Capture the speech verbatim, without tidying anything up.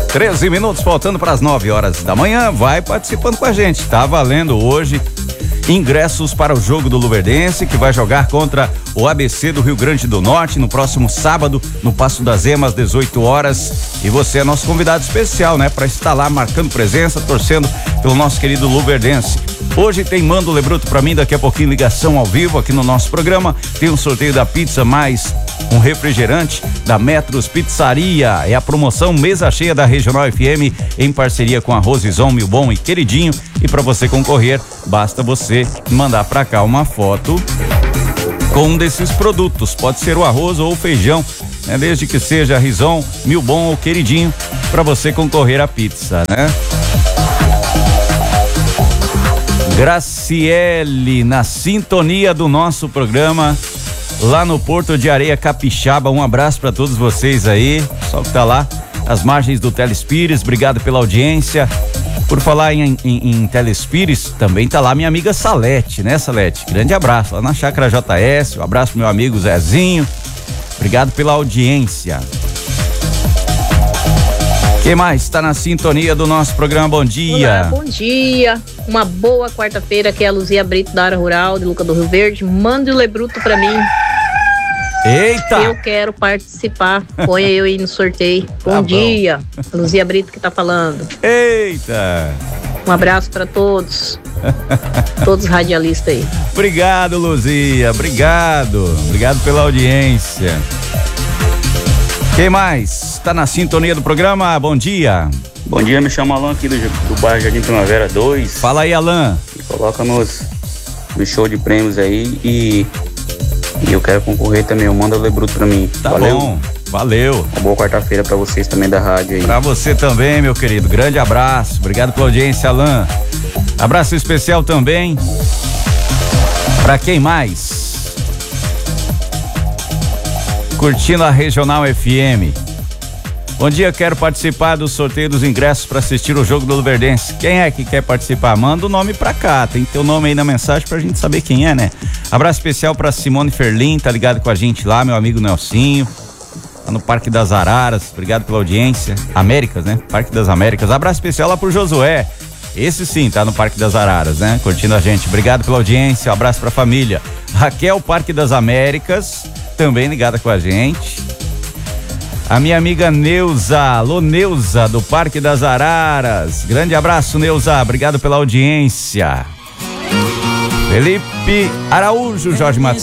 treze minutos faltando para as nove horas da manhã. Vai participando com a gente. Tá valendo hoje ingressos para o jogo do Luverdense, que vai jogar contra o A B C do Rio Grande do Norte no próximo sábado, no Passo das Emas, às dezoito horas. E você é nosso convidado especial, né? Para estar lá marcando presença, torcendo pelo nosso querido Luverdense. Hoje tem Manda o Lebruto pra mim, daqui a pouquinho ligação ao vivo aqui no nosso programa. Tem um sorteio da pizza mais um refrigerante da Metros Pizzaria. É a promoção mesa cheia da Regional F M em parceria com a Rosizon, Milbom e Queridinho. E para você concorrer, basta você mandar pra cá uma foto com um desses produtos. Pode ser o arroz ou o feijão, né? Desde que seja Rison, Milbom ou Queridinho, para você concorrer à pizza, né? Graciele, na sintonia do nosso programa, lá no Porto de Areia Capixaba. Um abraço para todos vocês aí, só que tá lá, às margens do Telespires. Obrigado pela audiência. Por falar em, em, em Telespires, também tá lá minha amiga Salete, né, Salete? Grande abraço, lá na Chácara J S. Um abraço pro meu amigo Zezinho. Obrigado pela audiência. Quem mais está na sintonia do nosso programa? Bom dia. Olá, bom dia. Uma boa quarta-feira, aqui é a Luzia Brito da área rural de Luca do Rio Verde. Mande o Lebruto pra mim. Eita! Eu quero participar. Ponha eu aí no sorteio. Bom, tá dia. Bom. Luzia Brito que tá falando. Eita! Um abraço para todos. Todos os radialistas aí. Obrigado, Luzia. Obrigado. Obrigado pela audiência. Quem mais? Tá na sintonia do programa? Bom dia. Bom dia, me chamo Alan aqui do, do bairro Jardim Primavera dois. Fala aí, Alan. Me coloca nos, no show de prêmios aí e, e eu quero concorrer também. Manda o Lebruto pra mim. Tá Valeu? bom, valeu. Uma boa quarta-feira pra vocês também da rádio aí. Pra você também, meu querido. Grande abraço. Obrigado pela audiência, Alan. Abraço especial também pra quem mais? Curtindo a Regional F M. Bom dia, quero participar do sorteio dos ingressos para assistir o jogo do Luverdense. Quem é que quer participar? Manda o nome pra cá, tem que ter o nome aí na mensagem pra gente saber quem é, né? Abraço especial pra Simone Ferlin, tá ligado com a gente lá, meu amigo Nelsinho, tá no Parque das Araras, obrigado pela audiência. Américas, né? Parque das Américas. Abraço especial lá pro Josué, esse sim tá no Parque das Araras, né? Curtindo a gente, obrigado pela audiência, um abraço pra família. Raquel, Parque das Américas, também ligada com a gente. A minha amiga Neuza, alô Neuza, do Parque das Araras. Grande abraço, Neuza, obrigado pela audiência. Felipe Araújo, Jorge Matheus.